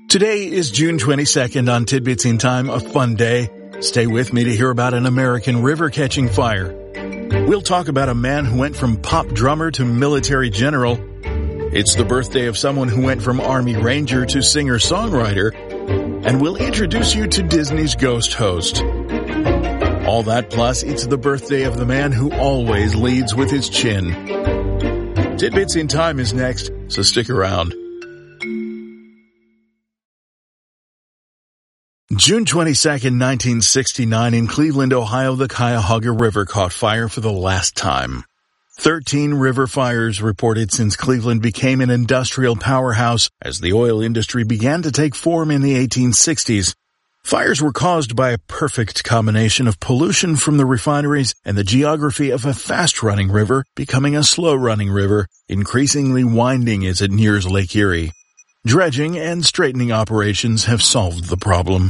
Today is June 22nd on Tidbits in Time, a fun day. Stay with me to hear about an American river catching fire. We'll talk about a man who went from pop drummer to military general. It's the birthday of someone who went from Army Ranger to singer-songwriter. And we'll introduce you to Disney's ghost host. All that plus, it's the birthday of the man who always leads with his chin. Tidbits in Time is next, so stick around. June 22nd, 1969, in Cleveland, Ohio, the Cuyahoga River caught fire for the last time. 13 river fires reported since Cleveland became an industrial powerhouse as the oil industry began to take form in the 1860s. Fires were caused by a perfect combination of pollution from the refineries and the geography of a fast-running river becoming a slow-running river, increasingly winding as it nears Lake Erie. Dredging and straightening operations have solved the problem.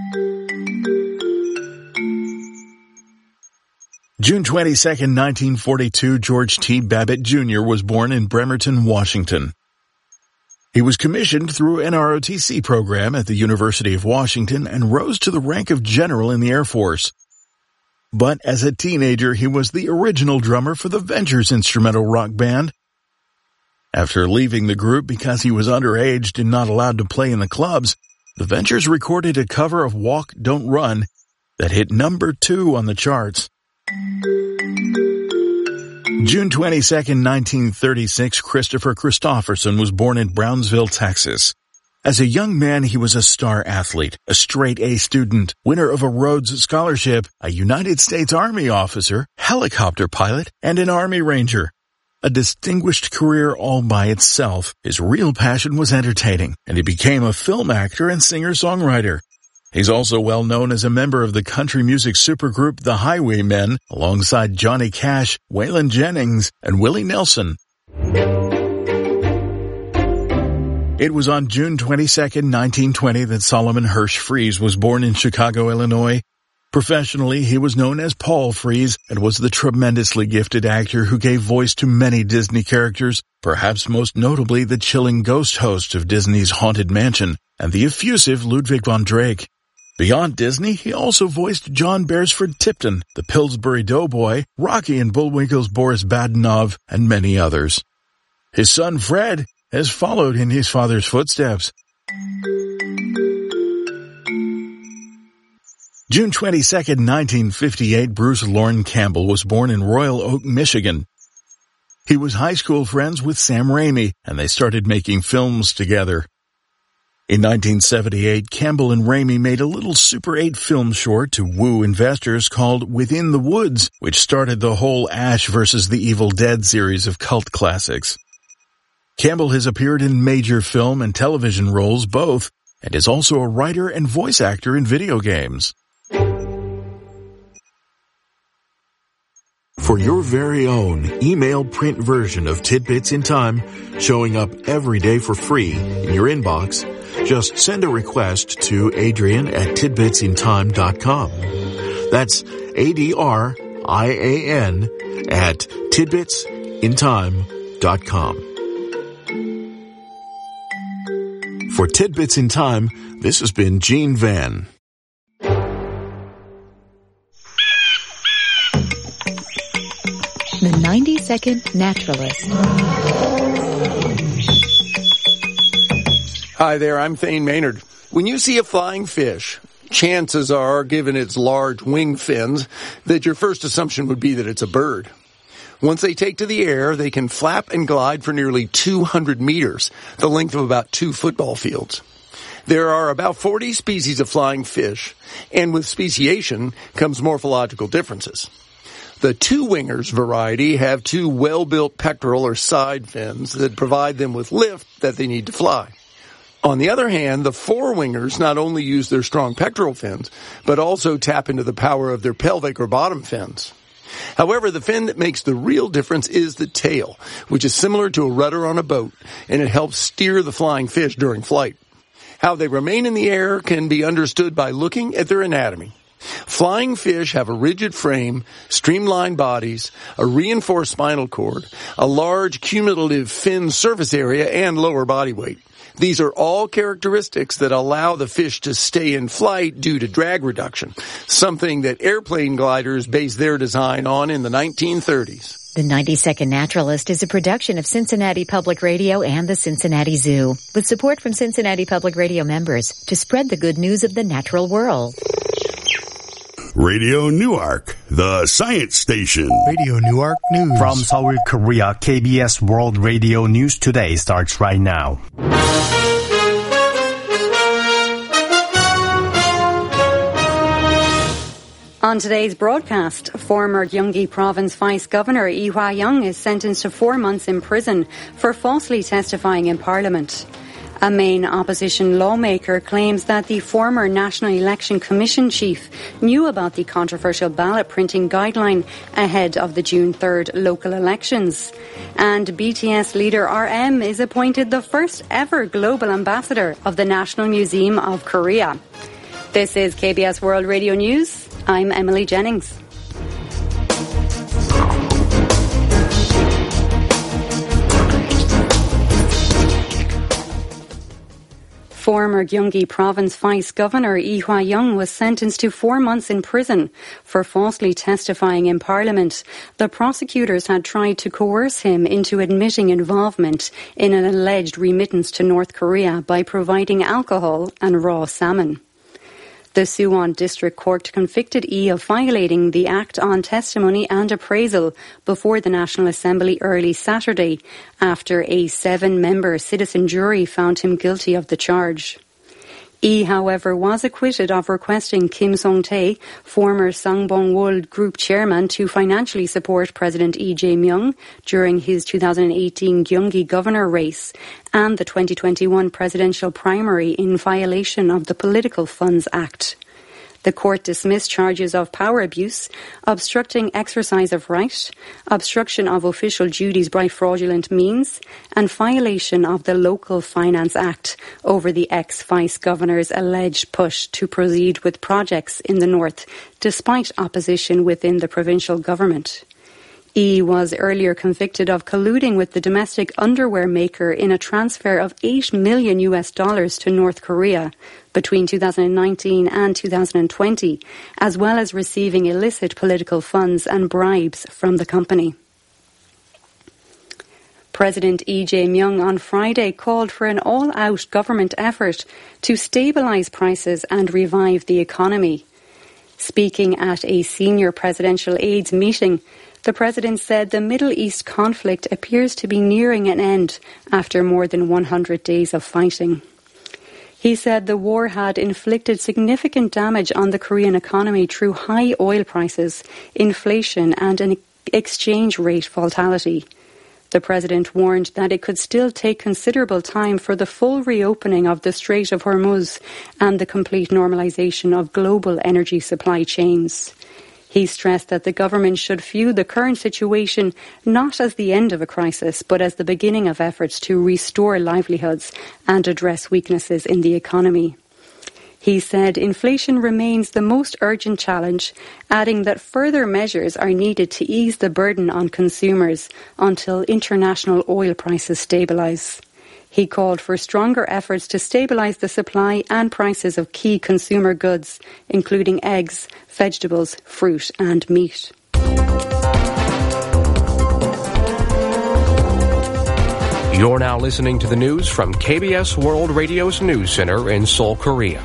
June 22, 1942, George T. Babbitt, Jr. was born in Bremerton, Washington. He was commissioned through an ROTC program at the University of Washington and rose to the rank of general in the Air Force. But as a teenager, he was the original drummer for the Ventures instrumental rock band. After leaving the group because he was underage and not allowed to play in the clubs, the Ventures recorded a cover of Walk, Don't Run that hit number 2 on the charts. June 22, 1936, Christopher Christopherson was born in Brownsville, Texas. As a young man, he was a star athlete, a straight-A student, winner of a Rhodes Scholarship, a United States Army officer, helicopter pilot, and an Army Ranger. A distinguished career all by itself, his real passion was entertaining, and he became a film actor and singer-songwriter. He's also well known as a member of the country music supergroup The Highwaymen, alongside Johnny Cash, Waylon Jennings, and Willie Nelson. It was on June 22, 1920 that Solomon Hirsch Fries was born in Chicago, Illinois. Professionally, he was known as Paul Frees and was the tremendously gifted actor who gave voice to many Disney characters, perhaps most notably the chilling ghost host of Disney's Haunted Mansion and the effusive Ludwig von Drake. Beyond Disney, he also voiced John Beresford Tipton, the Pillsbury Doughboy, Rocky and Bullwinkle's Boris Badenov, and many others. His son Fred has followed in his father's footsteps. June 22, 1958, Bruce Lorne Campbell was born in Royal Oak, Michigan. He was high school friends with Sam Raimi, and they started making films together. In 1978, Campbell and Raimi made a little Super 8 film short to woo investors called Within the Woods, which started the whole Ash vs. the Evil Dead series of cult classics. Campbell has appeared in major film and television roles both, and is also a writer and voice actor in video games. For your very own email print version of Tidbits in Time, showing up every day for free in your inbox, just send a request to Adrian@tidbitsintime.com. That's ADRIAN at tidbitsintime.com. For Tidbits in Time, this has been Gene Van. The 90-Second Naturalist. Hi there, I'm Thane Maynard. When you see a flying fish, chances are, given its large wing fins, that your first assumption would be that it's a bird. Once they take to the air, they can flap and glide for nearly 200 meters, the length of about 2 football fields. There are about 40 species of flying fish, and with speciation comes morphological differences. The two-wingers variety have 2 well-built pectoral or side fins that provide them with lift that they need to fly. On the other hand, the four-wingers not only use their strong pectoral fins, but also tap into the power of their pelvic or bottom fins. However, the fin that makes the real difference is the tail, which is similar to a rudder on a boat, and it helps steer the flying fish during flight. How they remain in the air can be understood by looking at their anatomy. Flying fish have a rigid frame, streamlined bodies, a reinforced spinal cord, a large cumulative fin surface area, and lower body weight. These are all characteristics that allow the fish to stay in flight due to drag reduction, something that airplane gliders based their design on in the 1930s. The 90-Second Naturalist is a production of Cincinnati Public Radio and the Cincinnati Zoo, with support from Cincinnati Public Radio members to spread the good news of the natural world. Radio Newark, the science station. Radio Newark News. From Seoul, Korea, KBS World Radio News Today starts right now. On today's broadcast, former Gyeonggi Province Vice Governor Lee Hwa-young is sentenced to 4 months in prison for falsely testifying in Parliament. A main opposition lawmaker claims that the former National Election Commission chief knew about the controversial ballot printing guideline ahead of the June 3rd local elections. And BTS leader RM is appointed the first ever global ambassador of the National Museum of Korea. This is KBS World Radio News. I'm Emily Jennings. Former Gyeonggi Province Vice Governor Lee Hwa-young was sentenced to 4 months in prison for falsely testifying in Parliament. The prosecutors had tried to coerce him into admitting involvement in an alleged remittance to North Korea by providing alcohol and raw salmon. The Suwon District Court convicted Lee of violating the Act on Testimony and Appraisal before the National Assembly early Saturday, after a 7-member citizen jury found him guilty of the charge. Lee, however, was acquitted of requesting Kim Song-tae, former Sangbong-wol Group chairman, to financially support President Lee Jae-myung during his 2018 Gyeonggi governor race and the 2021 presidential primary in violation of the Political Funds Act. The court dismissed charges of power abuse, obstructing exercise of right, obstruction of official duties by fraudulent means, and violation of the Local Finance Act over the ex-vice governor's alleged push to proceed with projects in the north, despite opposition within the provincial government. Lee was earlier convicted of colluding with the domestic underwear maker in a transfer of $8 million to North Korea between 2019 and 2020, as well as receiving illicit political funds and bribes from the company. President Lee Jae-myung on Friday called for an all-out government effort to stabilise prices and revive the economy. Speaking at a senior presidential aides meeting, the president said the Middle East conflict appears to be nearing an end after more than 100 days of fighting. He said the war had inflicted significant damage on the Korean economy through high oil prices, inflation, and an exchange rate volatility. The president warned that it could still take considerable time for the full reopening of the Strait of Hormuz and the complete normalization of global energy supply chains. He stressed that the government should view the current situation not as the end of a crisis, but as the beginning of efforts to restore livelihoods and address weaknesses in the economy. He said inflation remains the most urgent challenge, adding that further measures are needed to ease the burden on consumers until international oil prices stabilise. He called for stronger efforts to stabilise the supply and prices of key consumer goods, including eggs, vegetables, fruit and meat. You're now listening to the news from KBS World Radio's News Center in Seoul, Korea.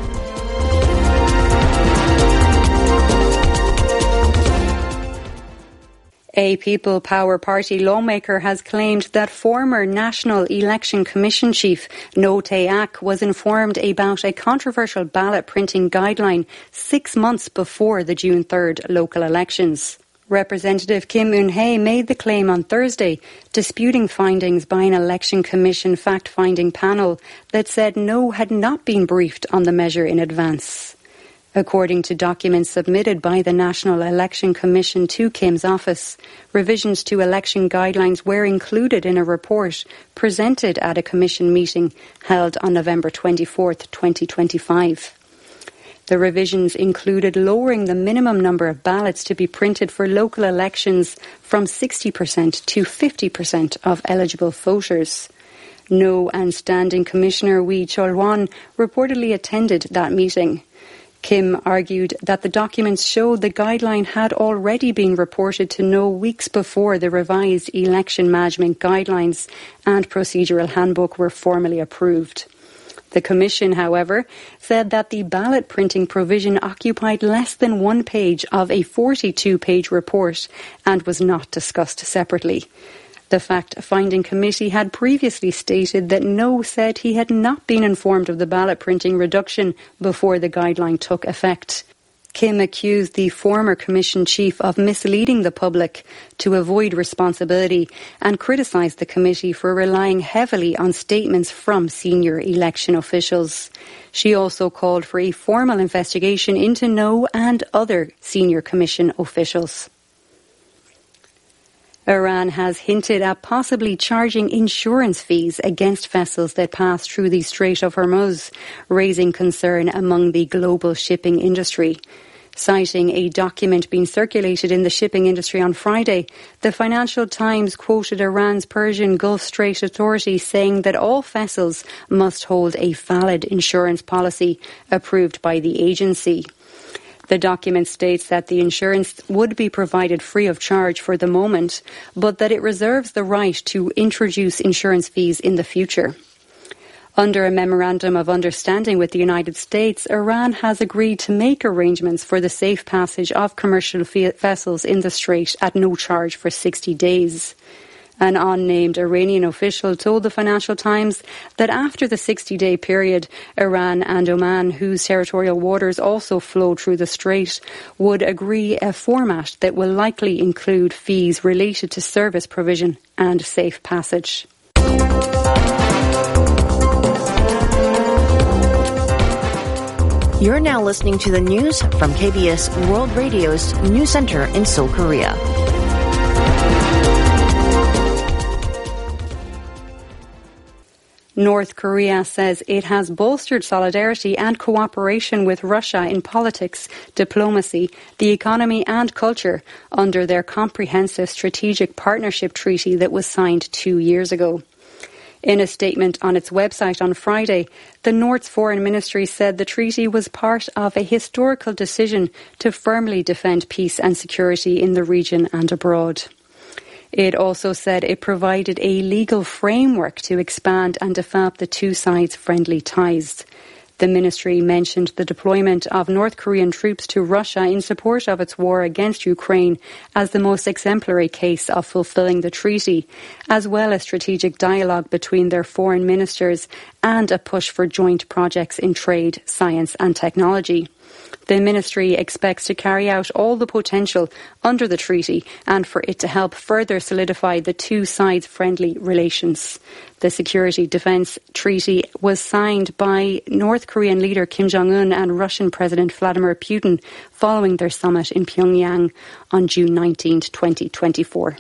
A People Power Party lawmaker has claimed that former National Election Commission chief No Tae-ak was informed about a controversial ballot printing guideline 6 months before the June 3rd local elections. Representative Kim Eun-hae made the claim on Thursday, disputing findings by an Election Commission fact-finding panel that said No had not been briefed on the measure in advance. According to documents submitted by the National Election Commission to Kim's office, revisions to election guidelines were included in a report presented at a commission meeting held on November 24, 2025. The revisions included lowering the minimum number of ballots to be printed for local elections from 60% to 50% of eligible voters. No and Standing Commissioner Wee Chol-won reportedly attended that meeting. Kim argued that the documents showed the guideline had already been reported to No weeks before the revised election management guidelines and procedural handbook were formally approved. The Commission, however, said that the ballot printing provision occupied less than 1 page of a 42-page report and was not discussed separately. The fact-finding committee had previously stated that No said he had not been informed of the ballot printing reduction before the guideline took effect. Kim accused the former Commission chief of misleading the public to avoid responsibility and criticised the committee for relying heavily on statements from senior election officials. She also called for a formal investigation into No and other senior Commission officials. Iran has hinted at possibly charging insurance fees against vessels that pass through the Strait of Hormuz, raising concern among the global shipping industry. Citing a document being circulated in the shipping industry on Friday, the Financial Times quoted Iran's Persian Gulf Strait Authority saying that all vessels must hold a valid insurance policy approved by the agency. The document states that the insurance would be provided free of charge for the moment, but that it reserves the right to introduce insurance fees in the future. Under a memorandum of understanding with the United States, Iran has agreed to make arrangements for the safe passage of commercial vessels in the strait at no charge for 60 days. An unnamed Iranian official told the Financial Times that after the 60-day period, Iran and Oman, whose territorial waters also flow through the strait, would agree a format that will likely include fees related to service provision and safe passage. You're now listening to the news from KBS World Radio's News Center in Seoul, Korea. North Korea says it has bolstered solidarity and cooperation with Russia in politics, diplomacy, the economy and culture under their comprehensive strategic partnership treaty that was signed 2 years ago. In a statement on its website on Friday, the North's foreign ministry said the treaty was part of a historical decision to firmly defend peace and security in the region and abroad. It also said it provided a legal framework to expand and develop the two sides' friendly ties. The ministry mentioned the deployment of North Korean troops to Russia in support of its war against Ukraine as the most exemplary case of fulfilling the treaty, as well as strategic dialogue between their foreign ministers and a push for joint projects in trade, science and technology. The ministry expects to carry out all the potential under the treaty and for it to help further solidify the two sides' friendly relations. The Security Defence Treaty was signed by North Korean leader Kim Jong-un and Russian President Vladimir Putin following their summit in Pyongyang on June 19, 2024.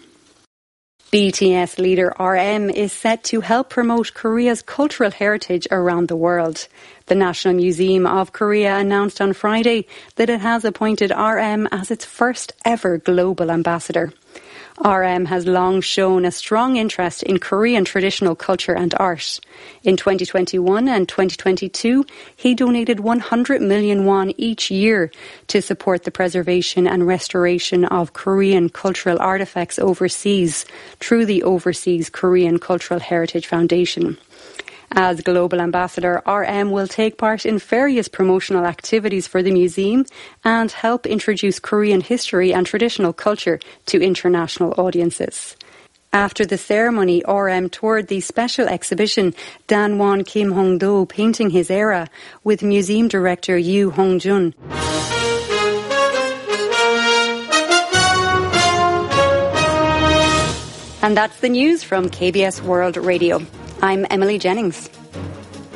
BTS leader RM is set to help promote Korea's cultural heritage around the world. The National Museum of Korea announced on Friday that it has appointed RM as its first ever global ambassador. RM has long shown a strong interest in Korean traditional culture and art. In 2021 and 2022, he donated 100 million won each year to support the preservation and restoration of Korean cultural artifacts overseas through the Overseas Korean Cultural Heritage Foundation. As Global Ambassador, RM will take part in various promotional activities for the museum and help introduce Korean history and traditional culture to international audiences. After the ceremony, RM toured the special exhibition Danwon Kim Hong-do Painting His Era with museum director Yoo Hong-jun. And that's the news from KBS World Radio. I'm Emily Jennings.